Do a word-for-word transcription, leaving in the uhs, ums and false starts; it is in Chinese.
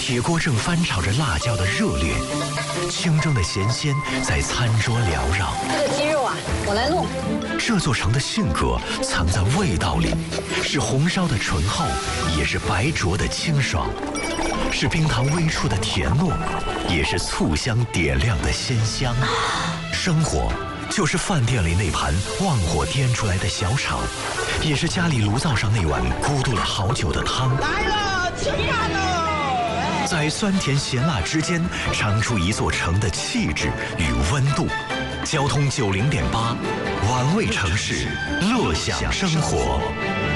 铁锅正翻炒着辣椒的热烈，清蒸的咸鲜在餐桌缭绕。 这个鸡肉啊，我来弄。 这座城的性格藏在味道里，是红烧的醇厚，也是白灼的清爽，是冰糖微出的甜糯，也是醋香点亮的鲜香。生活就是饭店里那盘旺火颠出来的小炒，也是家里炉灶上那碗咕嘟了好久的汤。 来了，吃饭喽！ 在酸甜咸辣之间，尝出一座城的气质与温度。交通九零点八，玩味城市，乐享生活。